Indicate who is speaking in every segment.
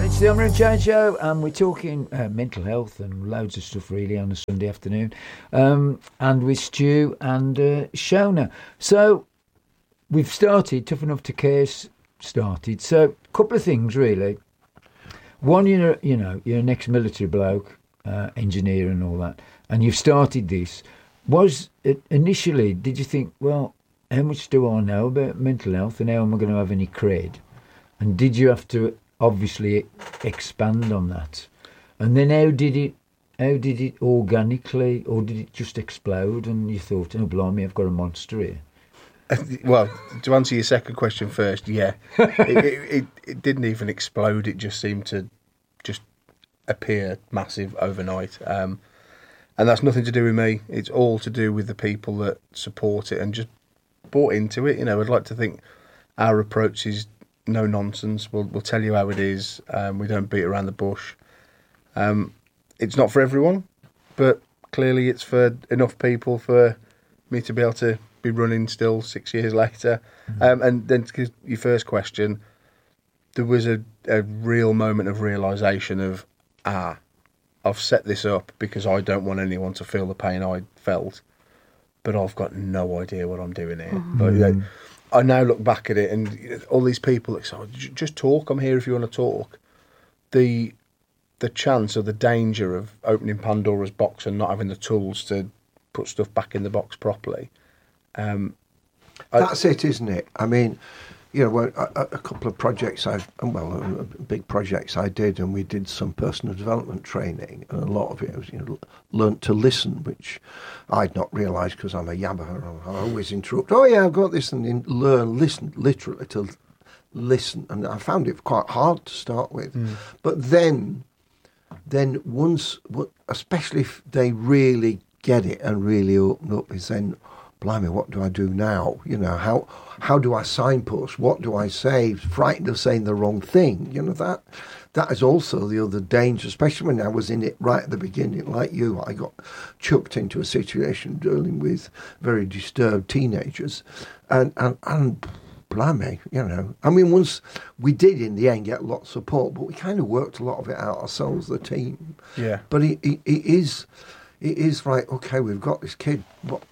Speaker 1: It's the Omri and Jane Show, and we're talking mental health and loads of stuff really on a Sunday afternoon, and with Stu and Shona. So we've started, Tough Enough to Care started. So a couple of things really. One, you're an ex-military bloke, engineer and all that, and you've started this. Was it initially, did you think, well, how much do I know about mental health and how am I going to have any cred? And did you have to obviously expand on that? And then how did it organically, or did it just explode and you thought, oh blimey, I've got a monster here?
Speaker 2: Well, to answer your second question first, yeah. it didn't even explode, it just seemed to just appear massive overnight. And that's nothing to do with me, it's all to do with the people that support it and just bought into it. I'd like to think our approach is no nonsense. We'll tell you how it is. We don't beat around the bush. It's not for everyone, but clearly it's for enough people for me to be able to be running still 6 years later. And then to your first question, there was a real moment of realisation of, I've set this up because I don't want anyone to feel the pain I felt, but I've got no idea what I'm doing here. But I now look back at it and all these people that say, just talk, I'm here if you want to talk. The chance or the danger of opening Pandora's box and not having the tools to put stuff back in the box properly.
Speaker 3: That's it, isn't it? I mean, a couple of projects big projects I did, and we did some personal development training, and a lot of it was, learn to listen, which I'd not realised because I'm a yabber. I always interrupt. Oh yeah, I've got this, and then listen, literally to listen, and I found it quite hard to start with, but then once, especially if they really get it and really open up, is then, blimey, what do I do now? How do I signpost? What do I say? Frightened of saying the wrong thing. That is also the other danger, especially when I was in it right at the beginning. Like you, I got chucked into a situation dealing with very disturbed teenagers. And blimey, I mean, once we did in the end get a lot of support, but we kind of worked a lot of it out ourselves, the team.
Speaker 2: Yeah.
Speaker 3: But it is right, okay, we've got this kid, but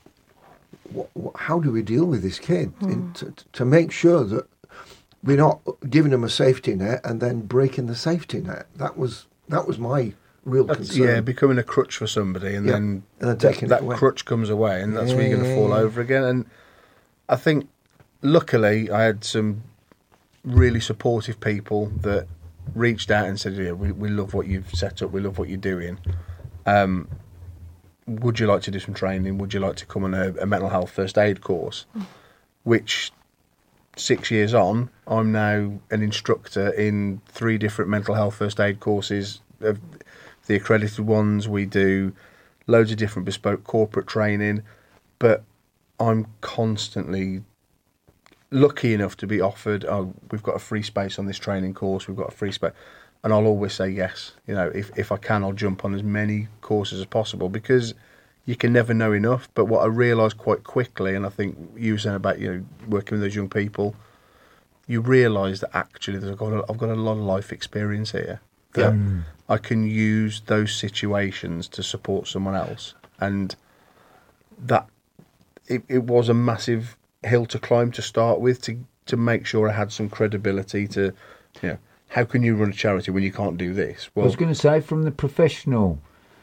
Speaker 3: how do we deal with this kid to make sure that we're not giving them a safety net and then breaking the safety net? That was my real concern.
Speaker 2: Yeah, becoming a crutch for somebody, and then that crutch comes away, and that's where you're going to fall over again. And I think, luckily, I had some really supportive people that reached out and said, "Yeah, we love what you've set up. We love what you're doing. Would you like to do some training? Would you like to come on a mental health first aid course?" Which, 6 years on, I'm now an instructor in 3 different mental health first aid courses. The accredited ones, we do loads of different bespoke corporate training, but I'm constantly lucky enough to be offered, we've got a free space on this training course, we've got a free space. And I'll always say yes. If I can, I'll jump on as many courses as possible, because you can never know enough. But what I realised quite quickly, and I think you were saying about working with those young people, you realise that actually I've got a lot of life experience here. That I can use those situations to support someone else, and that it was a massive hill to climb to start with, to make sure I had some credibility to, how can you run a charity when you can't do this? Well,
Speaker 1: I was going to say, from the professional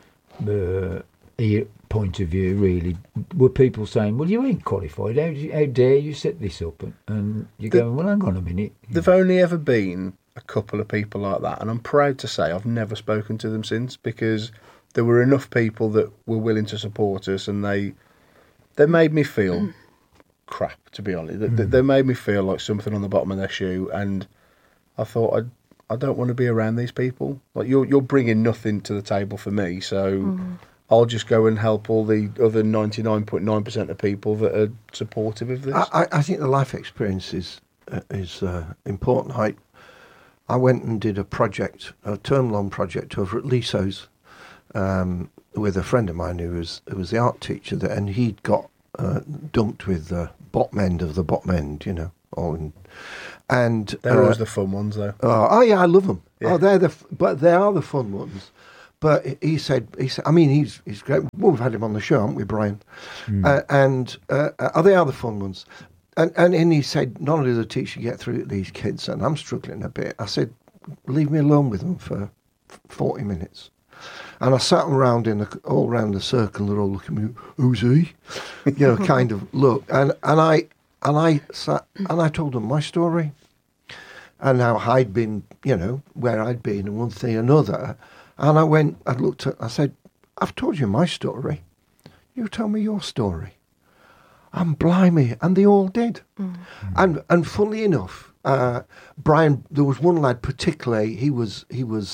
Speaker 1: point of view, really, were people saying, well, you ain't qualified, how dare you set this up? And you're going, well, hang on a minute.
Speaker 2: There've only ever been a couple of people like that, and I'm proud to say I've never spoken to them since, because there were enough people that were willing to support us, and they made me feel crap, to be honest. They made me feel like something on the bottom of their shoe, and I thought, I don't want to be around these people. Like, you're bringing nothing to the table for me, so I'll just go and help all the other 99.9% of people that are supportive of this.
Speaker 3: I think the life experience is important. I went and did a term-long project over at Liso's with a friend of mine who was the art teacher there, and he'd got dumped with the bottom end of the bottom end, And
Speaker 2: They're always the fun ones, though.
Speaker 3: oh yeah, I love them.
Speaker 2: Yeah.
Speaker 3: Oh, but they are the fun ones. But he said, I mean, he's great. Well, we've had him on the show, haven't we, Brian? They are the fun ones. And he said, not only does the teacher get through to these kids, and I'm struggling a bit. I said, leave me alone with them for 40 minutes. And I sat around all around the circle, and they're all looking at me, who's he? Kind of look. And I sat and I told them my story and how I'd been, where I'd been and one thing and another. And I said, I've told you my story. You tell me your story. And blimey, and they all did. Mm. And funnily enough, Brian, there was one lad particularly, he was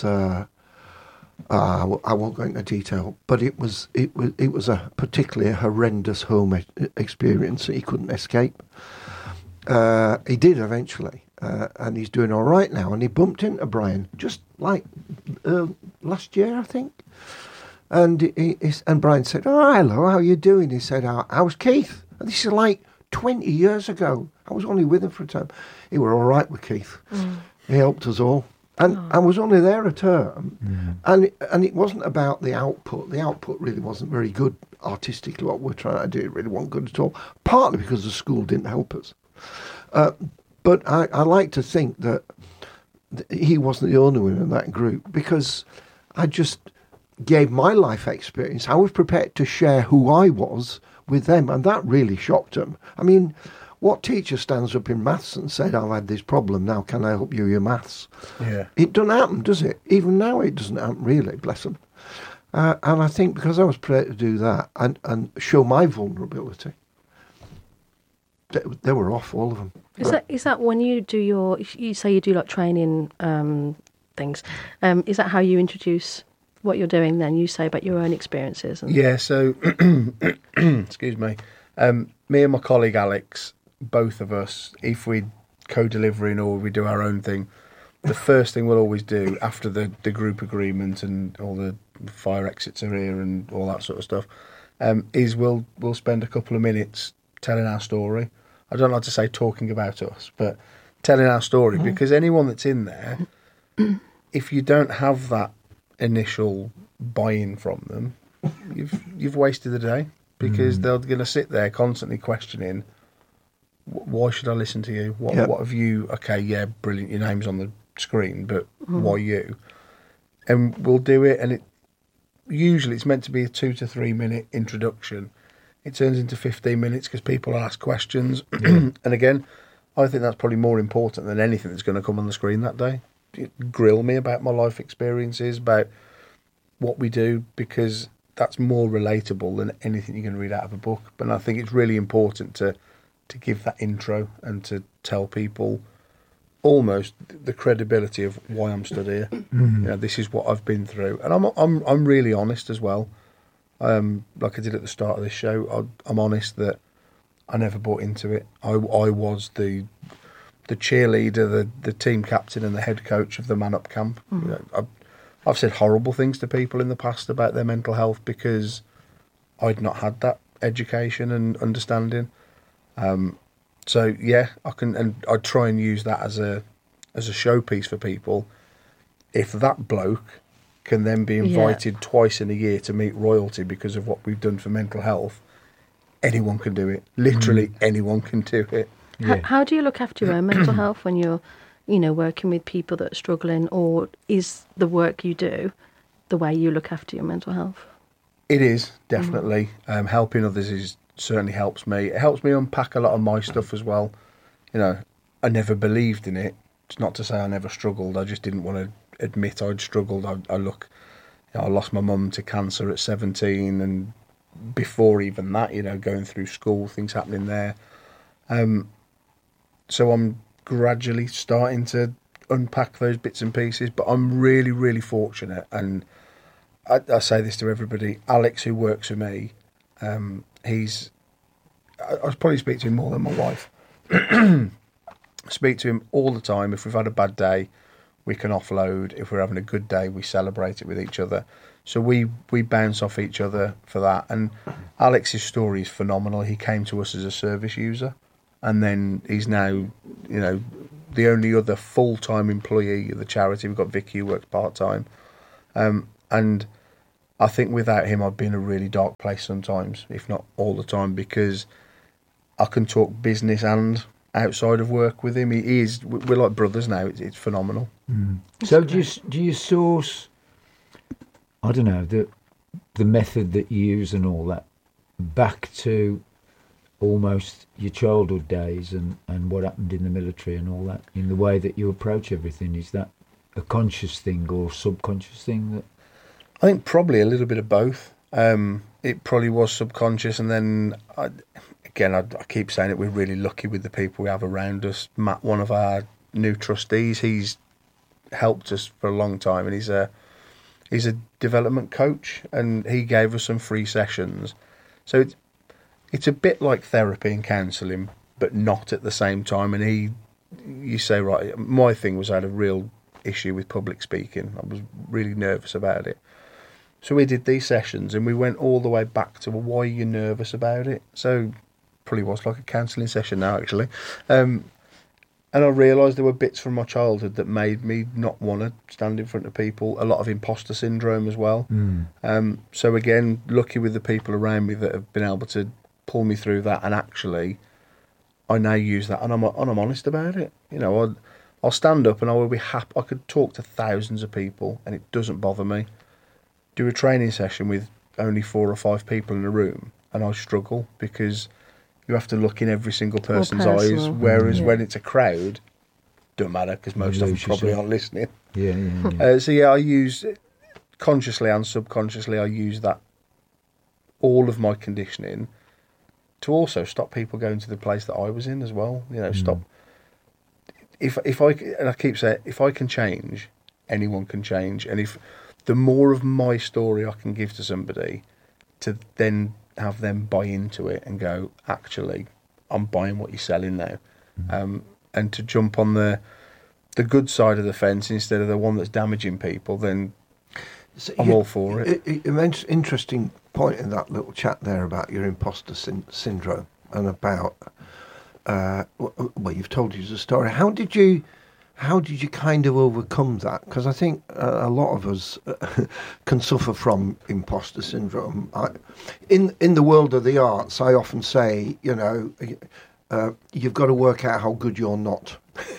Speaker 3: I won't go into detail, but it was a particularly horrendous home experience that he couldn't escape. He did eventually, and he's doing all right now. And he bumped into Brian just like last year, I think. And and Brian said, "Oh, hello, how are you doing?" He said, "How's Keith?" And this is like 20 years ago. I was only with him for a time. He were all right with Keith. Mm. He helped us all. And I was only there a term, and it wasn't about the output. The output really wasn't very good artistically. What we're trying to do really wasn't good at all. Partly because the school didn't help us, but I like to think that he wasn't the only one in that group, because I just gave my life experience. I was prepared to share who I was with them, and that really shocked them. I mean, what teacher stands up in maths and said, I've had this problem, now can I help you with your maths? Yeah. It doesn't happen, does it? Even now it doesn't happen, really, bless them. And I think because I was prepared to do that and show my vulnerability, they were off, all of them.
Speaker 4: Is that when you do you say you do like training things, is that how you introduce what you're doing then? You say about your own experiences?
Speaker 2: Yeah, so, excuse me, me and my colleague Alex, both of us, if we co-delivering or we do our own thing, the first thing we'll always do after the group agreement and all the fire exits are here and all that sort of stuff, is we'll spend a couple of minutes telling our story. I don't like to say talking about us, but telling our story, because anyone that's in there, if you don't have that initial buy-in from them, you've wasted the day, because they're going to sit there constantly questioning, why should I listen to you? What have you? Okay, yeah, brilliant. Your name's on the screen, but why you? And we'll do it, and usually it's meant to be a 2 to 3 minute introduction. It turns into 15 minutes because people ask questions, and again, I think that's probably more important than anything that's going to come on the screen that day. Grill me about my life experiences, about what we do, because that's more relatable than anything you can read out of a book. But I think it's really important to give that intro and to tell people almost the credibility of why I'm stood here. This is what I've been through, and I'm really honest as well. Like I did at the start of this show, I'm honest that I never bought into it. I was the cheerleader, the team captain, and the head coach of the Man Up camp. I've said horrible things to people in the past about their mental health because I'd not had that education and understanding. So yeah, I try and use that as a showpiece for people. If that bloke can then be invited twice in a year to meet royalty because of what we've done for mental health, anyone can do it. Literally anyone can do it.
Speaker 4: Yeah. How do you look after your own mental health when you're, working with people that are struggling, or is the work you do the way you look after your mental health? It
Speaker 2: is, definitely. Helping others certainly helps me. It helps me unpack a lot of my stuff as well. I never believed in it. It's not to say I never struggled. I just didn't want to admit I'd struggled. I lost my mum to cancer at 17, and before even that, going through school, things happening there. So I'm gradually starting to unpack those bits and pieces, but I'm really, really fortunate. And I say this to everybody. Alex, who works for me, I probably speak to him more than my wife. Speak to him all the time. If we've had a bad day, we can offload. If we're having a good day, we celebrate it with each other. So we bounce off each other for that. And Alex's story is phenomenal. He came to us as a service user. and then he's now, the only other full-time employee of the charity. We've got Vicky who works part-time, and I think without him I'd be in a really dark place sometimes, if not all the time, because I can talk business and outside of work with him. We're like brothers now. It's phenomenal.
Speaker 1: So do you source, I don't know, the method that you use and all that back to almost your childhood days and what happened in the military and all that, in the way that you approach everything? Is that a conscious thing or subconscious thing? That
Speaker 2: I think probably a little bit of both. It probably was subconscious, and then I keep saying it, we're really lucky with the people we have around us. Matt, one of our new trustees, he's helped us for a long time, and he's a development coach, and he gave us some free sessions. So it's a bit like therapy and counselling, but not at the same time. And you say, right, my thing was I had a real issue with public speaking. I was really nervous about it. So we did these sessions, and we went all the way back to why you're nervous about it. So probably was like a counselling session now, actually. And I realised there were bits from my childhood that made me not want to stand in front of people. A lot of imposter syndrome as well. So again, lucky with the people around me that have been able to pull me through that. And actually, I now use that, and I'm honest about it. I'll stand up and I will be happy. I could talk to thousands of people, and it doesn't bother me. Do a training session with only 4 or 5 people in a room, and I struggle because you have to look in every single person's eyes, whereas when it's a crowd, don't matter, because most of them probably aren't listening. I use, consciously and subconsciously, I use that, all of my conditioning, to also stop people going to the place that I was in as well. Stop. If I keep saying, if I can change, anyone can change, and if the more of my story I can give to somebody, to then have them buy into it and go, actually, I'm buying what you're selling now, and to jump on the good side of the fence instead of the one that's damaging people, then I'm all for it.
Speaker 3: Immense interesting point in that little chat there about your imposter syndrome and about you've told us a story. How did you kind of overcome that? Because I think a lot of us can suffer from imposter syndrome. In the world of the arts, I often say, you've got to work out how good you're not.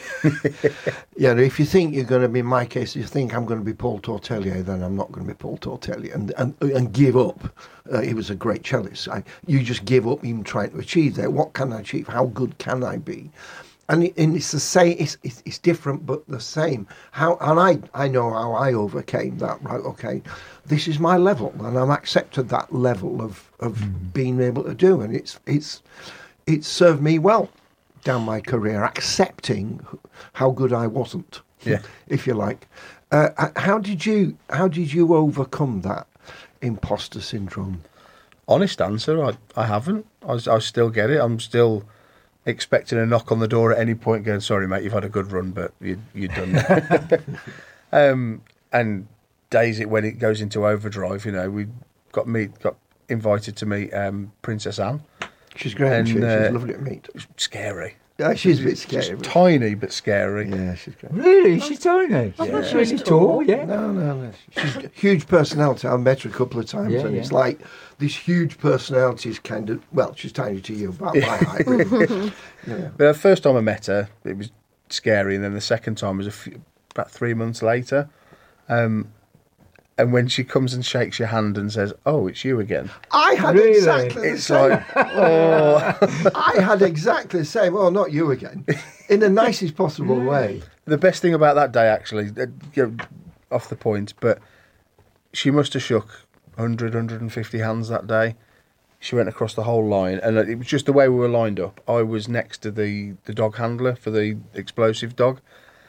Speaker 3: If you think you're going to be, in my case, if you think I'm going to be Paul Tortelier, then I'm not going to be Paul Tortelier, and give up. He was a great cellist. You just give up even trying to achieve that. What can I achieve? How good can I be? And it's the same. It's different, but the same. I know how I overcame that. Right? Okay, this is my level, and I've accepted that level of being able to do, and it's served me well down my career, accepting how good I wasn't. If you like. How did you overcome that imposter syndrome?
Speaker 2: Honest answer, I haven't. I still get it. I'm still expecting a knock on the door at any point, going, sorry mate, you've had a good run, but you're done now. And days when it goes into overdrive, we got invited to meet Princess Anne.
Speaker 3: She's great, and she's lovely to meet.
Speaker 2: Scary.
Speaker 3: Yeah, she's a bit scary.
Speaker 2: She's tiny but scary.
Speaker 3: Yeah, she's great.
Speaker 1: Really? She's tiny?
Speaker 3: Yeah.
Speaker 1: She's really tall, yeah?
Speaker 3: No. She's a huge personality. I've met her a couple of times, and it's like this huge personality is kind of, she's tiny to you, about my height, really.
Speaker 2: But the first time I met her, it was scary, and then the second time was about 3 months later. And when she comes and shakes your hand and says, "Oh, it's you again,"
Speaker 3: I had exactly the same.
Speaker 2: Like, oh.
Speaker 3: I had exactly the same. Oh, not you again, in the nicest possible way.
Speaker 2: The best thing about that day, actually, off the point, but she must have shook 100, 150 hands that day. She went across the whole line, and it was just the way we were lined up. I was next to the dog handler for the explosive dog,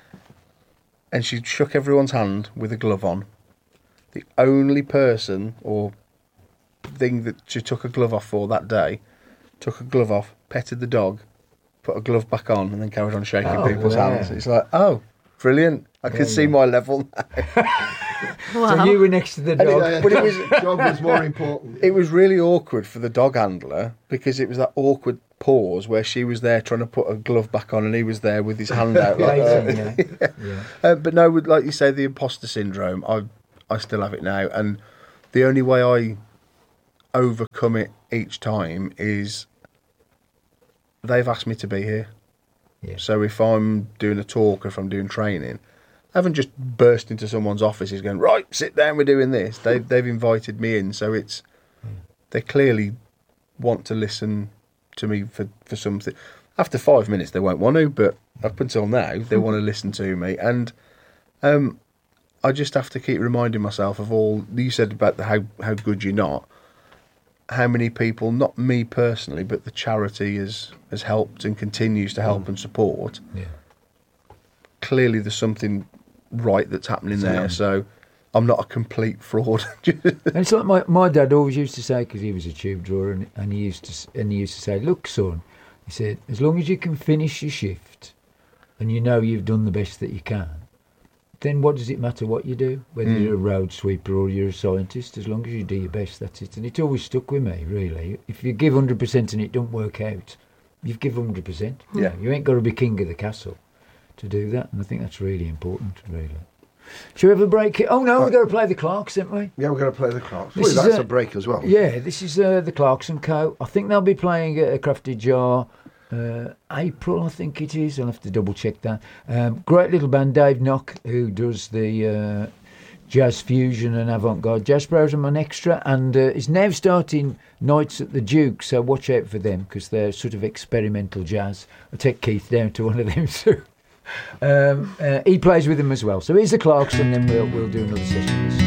Speaker 2: and she shook everyone's hand with a glove on. The only person or thing that she took a glove off for that day, took a glove off, petted the dog, put a glove back on, and then carried on shaking people's hands. It's like, oh, brilliant. I can see my level now.
Speaker 1: Wow. So you were next to the dog.
Speaker 3: But the dog was more important.
Speaker 2: It was really awkward for the dog handler, because it was that awkward pause where she was there trying to put a glove back on and he was there with his hand out. But no, like you say, the imposter syndrome, I still have it now. And the only way I overcome it each time is they've asked me to be here.
Speaker 1: Yeah.
Speaker 2: So if I'm doing a talk or if I'm doing training, I haven't just burst into someone's offices going, right, sit down, we're doing this. They've invited me in, so they clearly want to listen to me for something. After 5 minutes they won't want to, but up until now they want to listen to me. And I just have to keep reminding myself of all you said about how good you're not. How many people, not me personally, but the charity has helped and continues to help and support.
Speaker 1: Yeah.
Speaker 2: Clearly there's something right that's happening there, so I'm not a complete fraud.
Speaker 1: And it's like my dad always used to say, because he was a tube drawer, and he used to say, look, son, he said, as long as you can finish your shift and you know you've done the best that you can, then what does it matter what you do? Whether you're a road sweeper or you're a scientist, as long as you do your best, that's it. And it always stuck with me, really. If you give 100% and it don't work out, you've given 100%.
Speaker 2: Yeah.
Speaker 1: You ain't got to be king of the castle to do that, and I think that's really important, really. Shall we have a break? Oh, no, we've got to play the Clarks, haven't we?
Speaker 3: Yeah, we're going to play the Clarks.
Speaker 1: This
Speaker 3: Well,
Speaker 1: is
Speaker 3: that's a break as well.
Speaker 1: Yeah, this is the Clarks & Co. I think they'll be playing at a Crafted Jar April, I think it is. I'll have to double check that. Great little band, Dave Knock, who does the jazz fusion and avant-garde jazz program on Extra, and is now starting nights at the Duke, so watch out for them, because they're sort of experimental jazz. I'll take Keith down to one of them too. He plays with them as well. So here's the Clarks, and then we'll do another session.